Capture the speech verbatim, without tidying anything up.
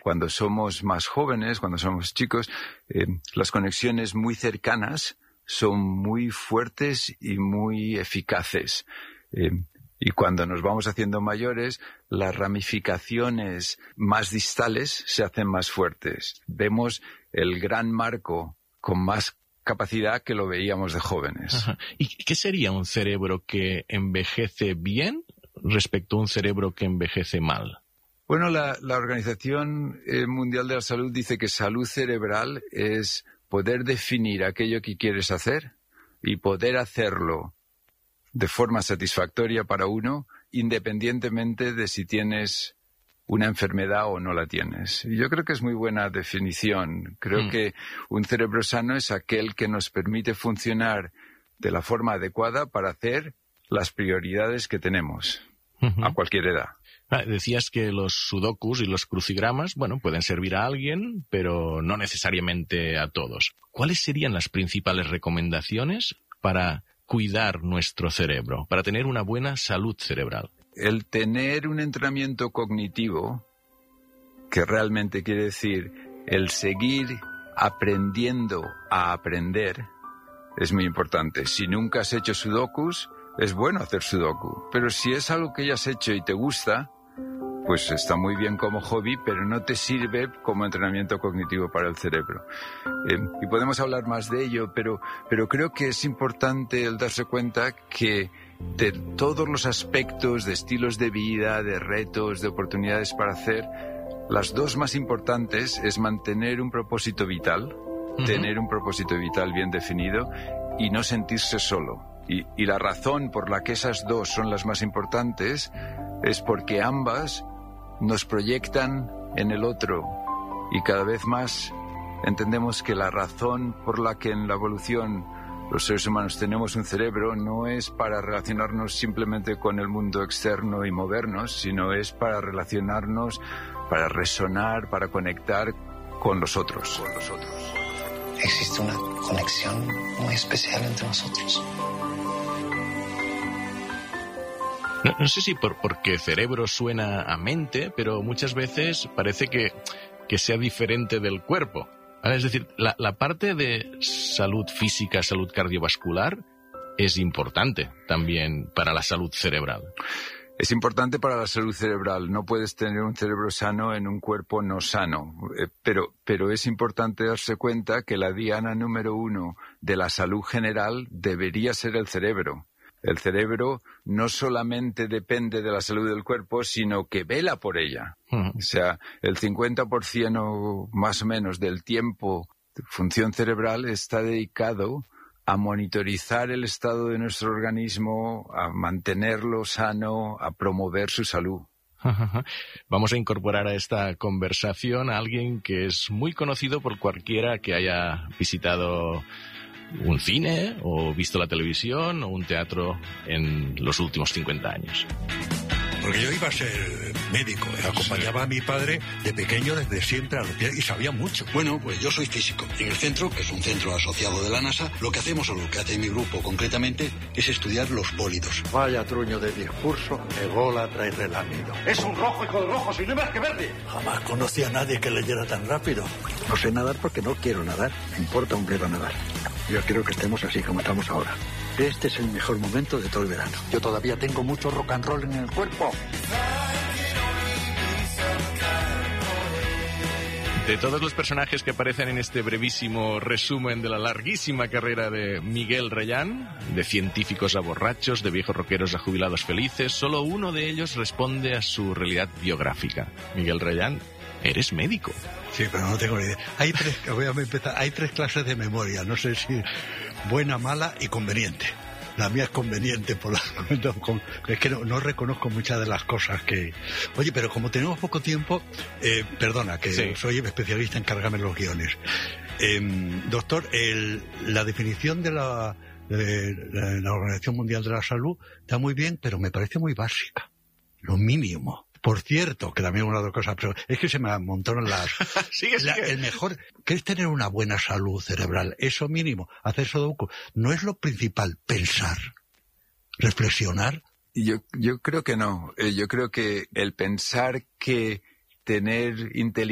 Cuando somos más jóvenes, cuando somos chicos, eh, las conexiones muy cercanas son muy fuertes y muy eficaces. Eh, y cuando nos vamos haciendo mayores, las ramificaciones más distales se hacen más fuertes. Vemos el gran marco con más capacidad que lo veíamos de jóvenes. Ajá. ¿Y qué sería un cerebro que envejece bien respecto a un cerebro que envejece mal? Bueno, la, la Organización Mundial de la Salud dice que salud cerebral es poder definir aquello que quieres hacer y poder hacerlo de forma satisfactoria para uno, independientemente de si tienes una enfermedad o no la tienes. Y yo creo que es muy buena definición. Creo mm. que un cerebro sano es aquel que nos permite funcionar de la forma adecuada para hacer las prioridades que tenemos uh-huh. a cualquier edad. Ah, decías que los sudokus y los crucigramas, bueno, pueden servir a alguien, pero no necesariamente a todos. ¿Cuáles serían las principales recomendaciones para cuidar nuestro cerebro, para tener una buena salud cerebral? El tener un entrenamiento cognitivo, que realmente quiere decir el seguir aprendiendo a aprender, es muy importante. Si nunca has hecho sudokus, es bueno hacer sudoku. Pero si es algo que ya has hecho y te gusta, pues está muy bien como hobby, pero no te sirve como entrenamiento cognitivo para el cerebro. Eh, y podemos hablar más de ello, pero, pero creo que es importante el darse cuenta que de todos los aspectos de estilos de vida, de retos, de oportunidades para hacer, las dos más importantes es mantener un propósito vital, uh-huh. tener un propósito vital bien definido y no sentirse solo. Y, y la razón por la que esas dos son las más importantes es porque ambas nos proyectan en el otro y cada vez más entendemos que la razón por la que en la evolución los seres humanos tenemos un cerebro no es para relacionarnos simplemente con el mundo externo y movernos, sino es para relacionarnos, para resonar, para conectar con los otros. Con los otros. Existe una conexión muy especial entre nosotros. No, no sé si por, porque cerebro suena a mente, pero muchas veces parece que, que sea diferente del cuerpo. Es decir, la, la parte de salud física, salud cardiovascular, es importante también para la salud cerebral. Es importante para la salud cerebral. No puedes tener un cerebro sano en un cuerpo no sano. Eh, pero, pero es importante darse cuenta que la diana número uno de la salud general debería ser el cerebro. El cerebro no solamente depende de la salud del cuerpo, sino que vela por ella. Uh-huh. O sea, el cincuenta por ciento más o menos del tiempo de función cerebral está dedicado a monitorizar el estado de nuestro organismo, a mantenerlo sano, a promover su salud. Uh-huh. Vamos a incorporar a esta conversación a alguien que es muy conocido por cualquiera que haya visitado un cine o visto la televisión o un teatro en los últimos cincuenta años. Porque yo iba a ser médico, acompañaba sí. a mi padre de pequeño desde siempre a los pies y sabía mucho. Bueno, pues yo soy físico. En el centro, que es un centro asociado de la NASA, lo que hacemos, o lo que hace mi grupo concretamente, es estudiar los bólidos. Vaya truño de discurso, ególatra y relamido. Es un rojo, hijo de rojo, si no más que verde. Jamás conocí a nadie que leyera tan rápido. No sé nadar porque no quiero nadar. Me importa un bledo nadar. Yo quiero que estemos así como estamos ahora. Este es el mejor momento de todo el verano. Yo todavía tengo mucho rock and roll en el cuerpo. De todos los personajes que aparecen en este brevísimo resumen de la larguísima carrera de Miguel Reyán, de científicos a borrachos, de viejos rockeros a jubilados felices, solo uno de ellos responde a su realidad biográfica. Miguel Reyán, eres médico. Sí, pero no tengo ni idea. Hay tres, voy a empezar, hay tres clases de memoria, no sé si buena, mala y conveniente. La mía es conveniente, por la, es que no, no reconozco muchas de las cosas que... Oye, pero como tenemos poco tiempo, eh, perdona, que sí. soy especialista en cargarme los guiones. Eh, doctor, el, la definición de la, de la Organización Mundial de la Salud está muy bien, pero me parece muy básica. Lo mínimo. Por cierto, que también una de las cosas, pero es que se me amontonan las... sigue, la, sigue. El mejor, que es tener una buena salud cerebral, eso mínimo, hacer sudoku, no es lo principal, pensar, reflexionar. Yo, yo creo que no, eh, yo creo que el pensar que tener inteligencia